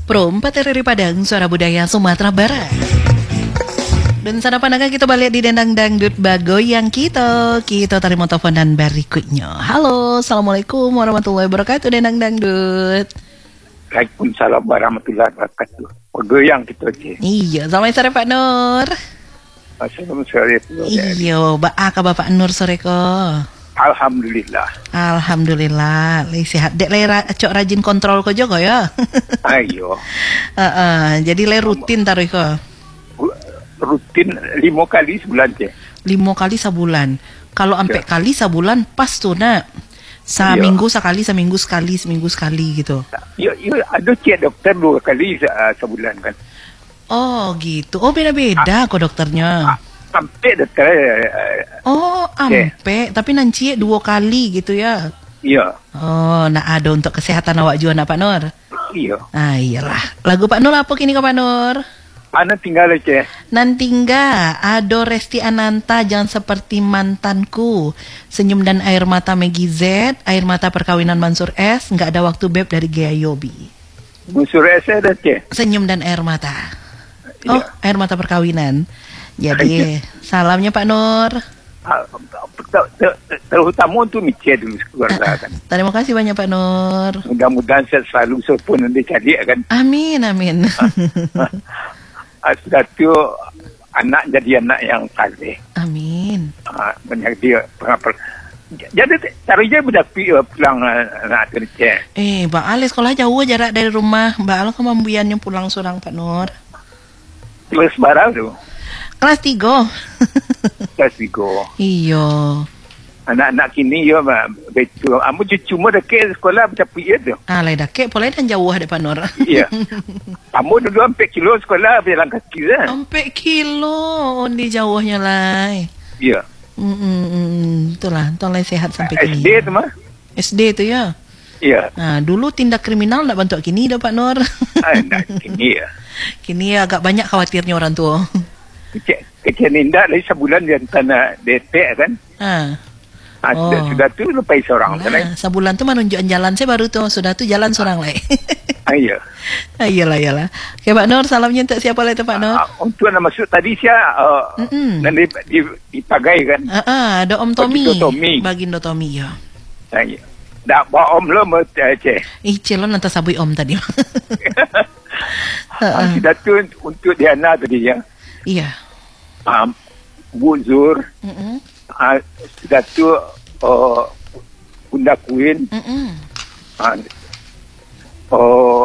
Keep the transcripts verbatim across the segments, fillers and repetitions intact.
Pro empat R R I Padang, Suara Budaya Sumatera Barat. Dan sana pandangan kita balik di Dendang Dangdut Bagoyang kita. Kita terima telepon dan berikutnya. Halo, Assalamualaikum warahmatullahi wabarakatuh Dendang Dangdut. Waalaikumsalam warahmatullahi wabarakatuh. Bagoyang kita je. Iya, selamat sore Pak Nur. Assalamualaikum sore. Iya, apa Bapak Nur sore ko? Alhamdulillah. Alhamdulillah, lagi sehat. Dek le cok rajin kontrol ko juga ya. Ayo. uh, uh, jadi le rutin taruh ko. Rutin lima kali sebulan je. Lima kali sebulan. Kalau sampai ya. Kali sebulan pas tuh nak. Seminggu ya. Sekali, seminggu sekali, seminggu sekali gitu. Ya, ya ada cek dokter dua kali uh, sebulan kan. Oh gitu. Oh beda-beda ah, kok dokternya. Sampai dokter. Uh, oh ampe. Tapi nanti dua kali gitu ya. Iya. Oh, nah ada untuk kesehatan awak juga nak Pak Nur. Iya. Ah iyalah. Lagu Pak Nur apa kini ke Pak Nur? Ana tinggal aja. Nantingga, Ado Resti Ananta, Jangan Seperti Mantanku, Senyum dan Air Mata Megi Z, Air Mata Perkawinan Mansur S, Nggak Ada Waktu Beb dari Gea Yobi. Mansur S ada ce. Senyum dan Air Mata. Oh, iya. Air Mata Perkawinan. Jadi, salamnya Pak Nur. Terutama untuk Mice dulu keluarga kan. Terima kasih banyak Pak Nur. Mudah-mudahan saya selalu sopun nanti cari kan. Amin, amin. Sudah tu anak jadi anak yang saleh. Amin. Uh, banyak dia pengapel. Jadi caranya berdapi uh, pulang uh, anak kerja. Eh, Mbak Ale sekolah jauh jarak dari rumah. Mbak Ale kemampuannya pulang seorang Pak Nur. Kelas berapa tu? Kelas tiga. Kelas tiga. Iya. Anak-anak kini ya betul. Amu cuma dekat sekolah bercapi tu. Ah, lai dekat, boleh dan jauh ada Pak Nur. Iya. Amu dulu empat kilo sekolah berjalan kaki lah. Empat kilo di jauhnya lai. Iya. Hmm, itulah, tolong sehat sampai kini. S D tu mah? S D tu ya. Iya. Nah, dulu tindak kriminal nak bantu kini dah Pak Nur. Ah, nak kini ya. Kini agak banyak khawatirnya orang tua. Kecil, kecil nindak dari sebulan dia tanah D P kan. Ah. Ah, oh. sudah, sudah tu lepas seorang nah, sebulan tu menunjukkan jalan saya baru tu sudah tu jalan seorang lagi. Ah, iya. Ah, iyalah iyalah. Okey Pak Nur, salamnya untuk siapa lagi tu Pak Nur? Ah, untuk nak masuk tadi saya uh, nanti dipagai kan. Ah, ah, ada Om Tommy. Tommy. Bagindo Tommy ya. Ah, iya. Dah bawa Om lo mau cek. Ih, celon nanti sabui Om tadi. ah, sudah tu untuk Diana tadi ya. Iya. Um, Bu Zur. Mm-mm. Uh, sudah tu uh, Bunda Queen. Uh, uh,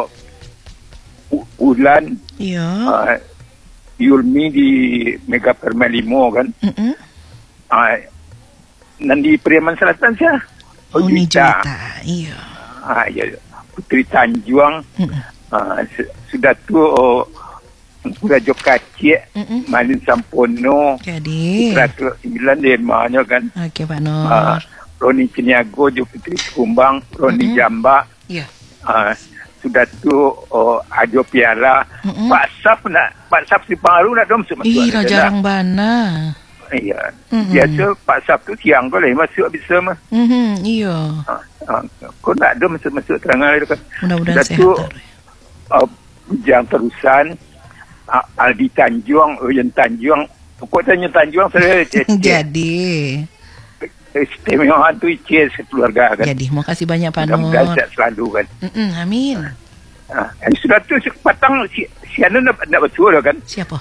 Ulan. Iya. Uh, Yulmi di Mega Permen Limo kan. Uh, nanti Priaman Selatan saya. Oh, oh Juwita. Iya. Uh, ya, Putri Tanjuang. Uh, sudah tu uh, Sudah Joka Cik, Malin Sampono, jadi seratus sembilan dia mahnya kan. Okey Pak Nur. Uh, Roni Ciniago, Jupitri Kumbang, Roni mm-hmm. Jamba. Ya. Yeah. Uh, sudah tu uh, Ajo Piala. Mm-hmm. Pak Sap nak, Pak Sap si Pengaruh nak dong masuk. Ih, jarang bana. Iya. Mm-hmm. Biasa Pak Sap tu siang kau lah masuk bisa mah. Mhm, iya. Uh, uh, kau nak dong masuk-masuk terangan itu kan. Mudah-mudahan sehat. Tu, uh, Bujang Terusan. Aldi Tanjuang, Oyen Tanjuang, pokoknya Tanjuang saya jadi istimewa tu ikhlas keluarga kan. Jadi, terima kasih banyak Pak Nur. Mudah-mudahan selalu kan. Mm-mm, amin. Ah, sudah tu patang si siaran nak nak betul kan? Siapa?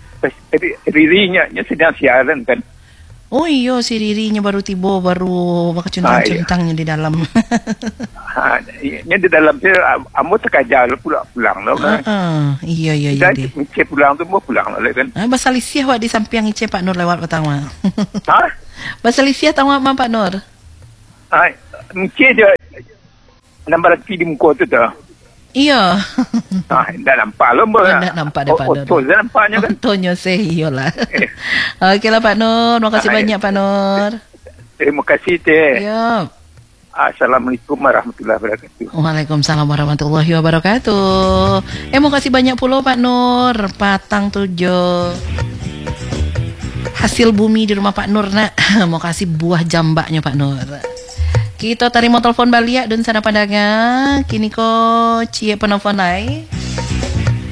Ririnya nya sedang siaran kan. Oh iya, si Ririnya baru tiba, baru bakal centang-centangnya ah, iya. Di dalam. Ha, nya di dalam tu amu terkajar pulang-pulang lo kan. Uh-uh. Iya iya iya. Dan Ice pulang tu mau pulang lah kan. Ah, bahasa Lisiah wak di samping Ice Pak Nur lewat pertama. Ha? Bahasa Lisiah tahu apa Pak Nur? Ah, Ice dia nampak di muka tu dah. Iya. Ah, dah nampak lo mbak. Dah nampak dah Pak Nur. Oh, dah nampaknya kan. Tonyo sehiyolah. Okeylah Pak Nur, terima kasih banyak Pak Nur. Terima kasih teh. Ya. Assalamualaikum warahmatullahi wabarakatuh. Waalaikumsalam warahmatullahi wabarakatuh. Eh, mau kasih banyak pulau Pak Nur. Patang tujuh. Hasil bumi di rumah Pak Nur nak. Mau kasih buah jambaknya Pak Nur. Kita terima telepon balik dan sana pandangan. Kini ko cie penelpon lain.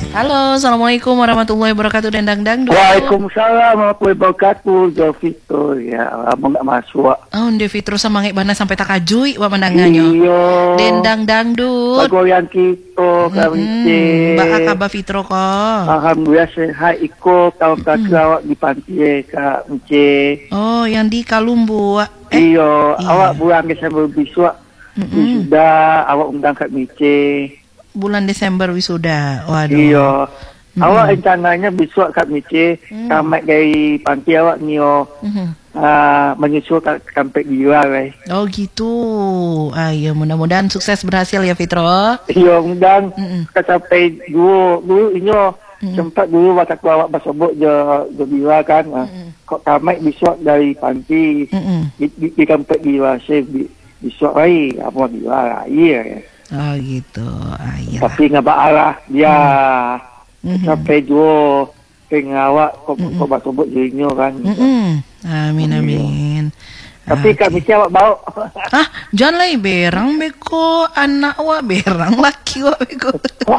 Halo, assalamualaikum warahmatullahi wabarakatuh. Dendang dangdut. Waalaikumsalam warahmatullahi wabarakatuh. Jovito ya, lama nggak masuk. Oh, De Fitro sama ngek bana sampai tak kajui wa mendangannya. Iyo. Dendang dangdut. Bagoyan kita kami cek. Mbak Akaba Fitro ko. Alhamdulillah sehat iko kau kakak di pantai kak Mce. Oh, yang di Kalumbu. Eh, iyo, iya. awak bulan Desember besok. Sudah awak undang kak Mce. Bulan Desember wisuda. Waduh. Iyo. Mm-mm. Awak rencananya besok kak Mce. Mm. Kamat dari pantai awak ni oh. Mhm. Uh, menyusul kat kampek gila eh. Oh gitu. Ah, ya mudah-mudahan sukses berhasil ya Fitro. Iyo undang Mm-mm. kat sampai dulu dulu ini oh. Mm-mm. Sempat dulu waktu aku awak bersobok je je gila kan. Uh, kok kamat besok dari pantai Mm-mm. di, di, di kampek gila saya di, besok lagi apa gila iya. Oh gitu. Ah, ya. Tapi ngabak arah dia Mhm. sampai dua pengawak kok kok bersobok je ini kan. Mm-mm. Amin amin. Tapi Ah, kak mesti awak bawa. ah, jangan lagi berang beko anak wa berang laki wa beko.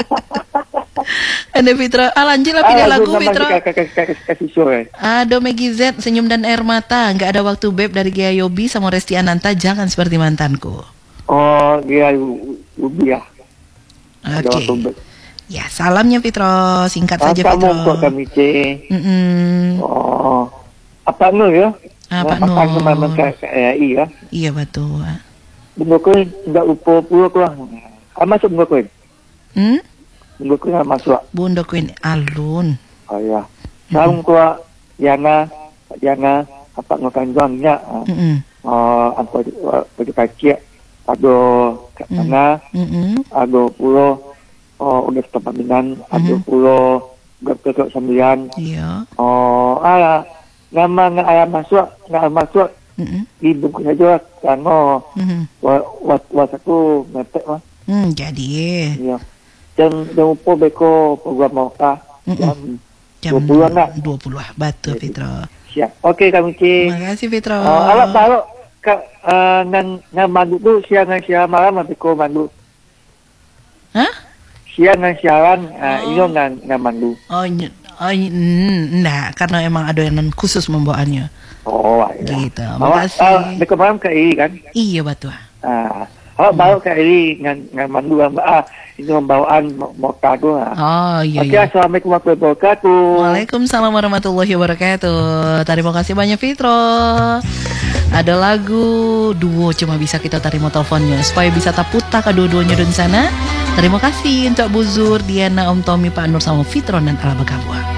Ada Fitro, ah lanjut lah pilih lagu Fitro. Kasih sore. Ado Maggie Z, Senyum dan Air Mata. Nggak ada waktu beb dari Gia Yobi sama Resti Ananta. Jangan seperti mantanku. Oh dia ubiah. Oke. Ya salamnya Fitro, singkat saja Apa Fitro. mau kok kami cek? Mm-mm. Oh apa nu ya? Apa nu? nu? Apa kemarin ke A I ya? Iya betul. Bunggu kau nggak lupa puluh kau. Ah masuk bunggu kau. Hmm? Bunggu kau nggak masuk. Bunda Queen alun. Oh ya. Salam kau Yana, Yana apa ngakan juangnya? Mm-mm. Oh apa bagi kacik. Ado kana, Mm-mm. ado pulau. Oh udah tempat dengan ado pulau. Berkekok sembilan. Iya. Oh ala nama nggak ayam masuk nggak masuk. Mm-mm. Dibungkus saja karena Mhm. wat wat aku mepet mah Hmm, jadi ya dan jangan lupa beko program Moka jam jam dua puluh nak dua puluh ah, betul Fitro. siap oke kami ci Terima kasih Fitro. uh, alak taruh ke uh, nang nang mandu tu siang nang siang malam beko mandu Hah? siang nang siaran uh, Oh. ini nang nang mandu Oh, ny- oh ny- mm, enggak, karena emang ada yang khusus membawaannya. oh ya Gitu. awak Makasih. uh, beko malam ke ini kan Iya betul. ah awak baru ke ini nang nang mandu ah ini pembawaan Moka tu ah Oh iya Oke, iya. assalamualaikum warahmatullahi wabarakatuh. Waalaikumsalam warahmatullahi wabarakatuh. Terima kasih banyak Fitro. Ada lagu duo cuma bisa kita terima teleponnya supaya bisa taputa kedua-duanya di sana. Terima kasih untuk Bu Zur, Diana, Om Tommy, Pak Nur sama Fitro dan Ala Bagabua.